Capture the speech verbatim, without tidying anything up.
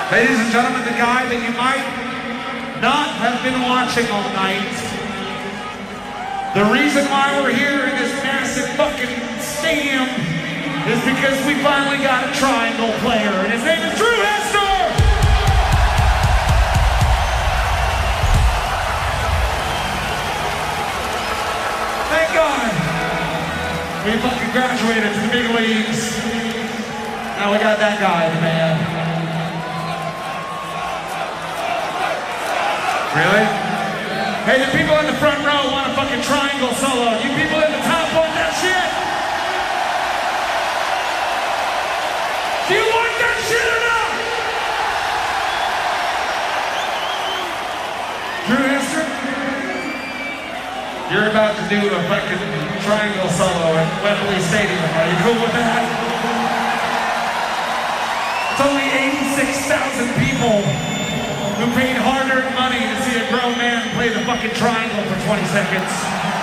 Ladies and gentlemen, the guy that you might not have been watching all night. The reason why we're here in this massive fucking stadium is because we finally got a triangle player, and his name is Drew Hester! Thank God we fucking graduated to the big leagues. Now we got that guy, the man. Really? Hey, the people in the front row want a fucking triangle solo. You people in the top want that shit? Do you want that shit or not? Drew Hester, you're about to do a fucking triangle solo at Wembley Stadium. Are you cool with that? It's only eighty-six thousand people who paid hard-earned money to see a grown man play the fucking triangle for twenty seconds.